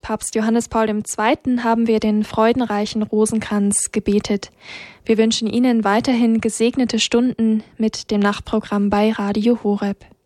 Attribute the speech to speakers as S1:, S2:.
S1: Papst Johannes Paul II. Haben wir den freudenreichen Rosenkranz gebetet. Wir wünschen Ihnen weiterhin gesegnete Stunden mit dem Nachtprogramm bei Radio Horeb.